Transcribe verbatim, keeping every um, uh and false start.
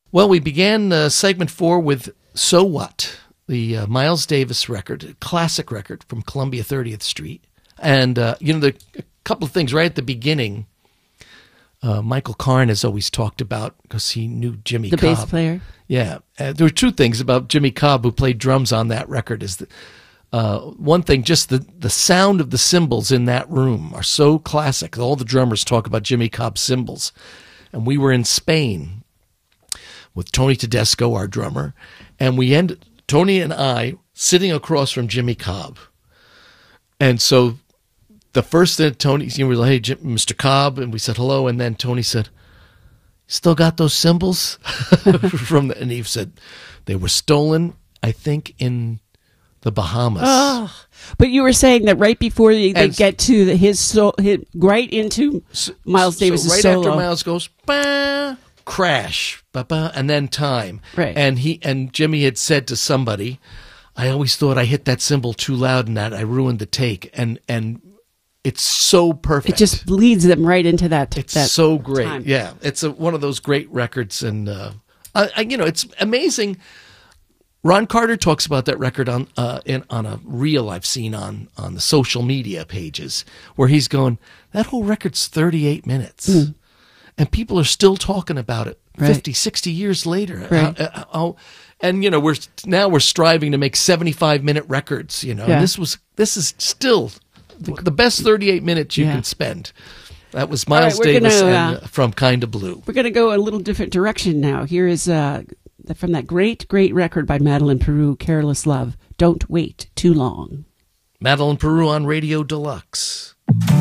Well, we began uh, segment four with So What, the uh, Miles Davis record, a classic record from Columbia thirtieth Street. And, uh, you know, the, a couple of things right at the beginning, uh, Michael Karn has always talked about, because he knew Jimmy the Cobb. bass player. Yeah. Uh, there were two things about Jimmy Cobb, who played drums on that record. Is that, uh, one thing, just the, the sound of the cymbals in that room are so classic. All the drummers talk about Jimmy Cobb's cymbals. And we were in Spain with Tony Tedesco, our drummer, and we ended, Tony and I, sitting across from Jimmy Cobb. And so the first thing Tony, you know, we were like, hey, Jim, Mister Cobb, and we said hello, and then Tony said, still got those cymbals? From the, and he said, they were stolen, I think, in the Bahamas. Oh, but you were saying that right before they, they And- get to the, his, so, hit right into Miles Davis' so right solo. after Miles goes, bah, crash, bah, bah, and then time. Right. And he and Jimmy had said to somebody, I always thought I hit that cymbal too loud and that I ruined the take. And and it's so perfect. It just leads them right into that. It's that so great. time. Yeah, it's a, one of those great records, and uh, I, I, you know, it's amazing. Ron Carter talks about that record on uh, in on a reel I've seen on on the social media pages, where he's going, that whole record's thirty-eight minutes, Mm. and people are still talking about it Right. fifty, sixty years later. Right. How- uh, how- and you know, we're now we're striving to make seventy-five minute records. You know, Yeah. and this was this is still the, the best thirty-eight minutes you Yeah. can spend. That was All right, Miles we're Davis gonna, and, uh, uh, from Kinda Blue. We're going to go a little different direction now. Here is uh, from that great, great record by Madeline Peru, Careless Love. Don't wait too long. Madeline Peru on Radio Deluxe.